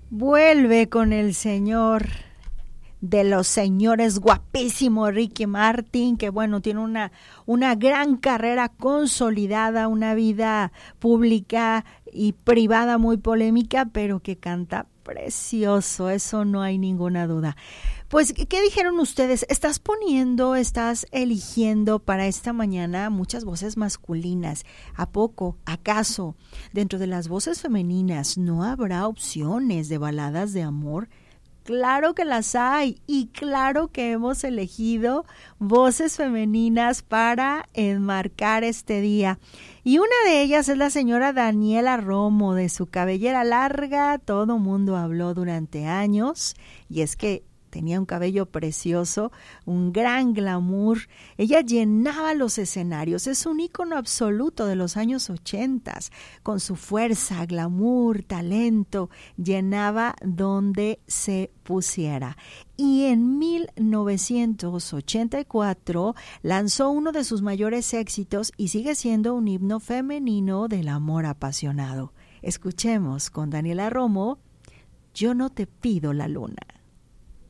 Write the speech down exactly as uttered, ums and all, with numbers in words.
Vuelve con el señor de los señores, guapísimo Ricky Martin, que bueno, tiene una, una gran carrera consolidada, una vida pública y privada muy polémica, pero que canta precioso, eso no hay ninguna duda. Pues, ¿qué dijeron ustedes? ¿Estás poniendo, estás eligiendo para esta mañana muchas voces masculinas? ¿A poco, acaso, dentro de las voces femeninas no habrá opciones de baladas de amor? Claro que las hay y claro que hemos elegido voces femeninas para enmarcar este día. Y una de ellas es la señora Daniela Romo, de su cabellera larga. Todo mundo habló durante años y es que tenía un cabello precioso, un gran glamour. Ella llenaba los escenarios, es un ícono absoluto de los años ochentas. Con su fuerza, glamour, talento, llenaba donde se pusiera. Y en mil novecientos ochenta y cuatro lanzó uno de sus mayores éxitos y sigue siendo un himno femenino del amor apasionado. Escuchemos con Daniela Romo, Yo no te pido la luna.